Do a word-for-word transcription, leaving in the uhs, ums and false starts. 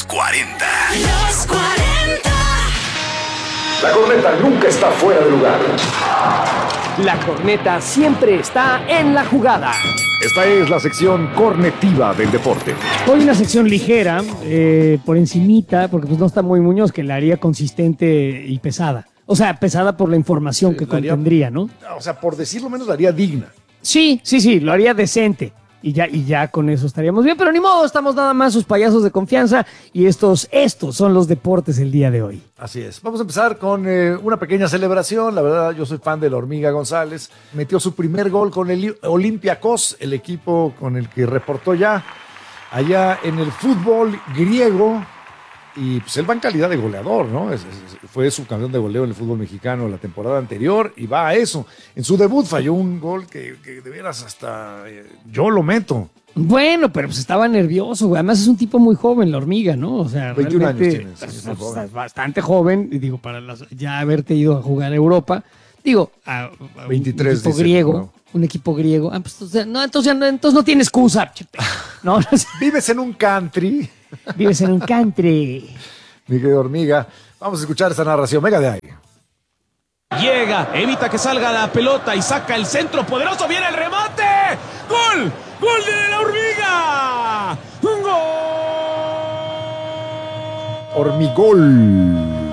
cuarenta. Los cuarenta. La corneta nunca está fuera de lugar. La corneta siempre está en la jugada. Esta es la sección cornetiva del deporte. Hoy una sección ligera, eh, por encimita, porque pues no está muy Muñoz, que la haría consistente y pesada. O sea, pesada por la información Sí, que la haría- contendría, ¿no? O sea, por decirlo menos, la haría digna. Sí, sí, sí, lo haría decente. Y ya, y ya con eso estaríamos bien, pero ni modo, estamos nada más sus payasos de confianza y estos, estos son los deportes el día de hoy. Así es. Vamos a empezar con eh, una pequeña celebración. La verdad, yo soy fan de la Hormiga González. Metió su primer gol con el Olympiacos, el equipo con el que reportó ya allá en el fútbol griego. Y pues él va en calidad de goleador, ¿no? Es- es- fue subcampeón de goleo en el fútbol mexicano la temporada anterior y va a eso. En su debut falló un gol que, que de veras hasta eh, yo lo meto. Bueno, pero pues estaba nervioso, güey. Además es un tipo muy joven, la hormiga, ¿no? O sea, veintiún años realmente, tiene, sí, pues, es muy joven. estás bastante joven, y digo, para las- ya haberte ido a jugar a Europa. Digo, a, a veintitrés, un equipo dice, griego, ¿no? un equipo griego. Ah, pues, o sea, no, entonces, ya no, entonces no tiene excusa. chete. No, no sé. Vives en un country, Vives en un country. mi querido Hormiga. Vamos a escuchar esta narración. Venga de ahí. Llega, evita que salga la pelota y saca el centro poderoso. Viene el remate. ¡Gol! ¡Gol de la hormiga! ¡Gol! Hormigol.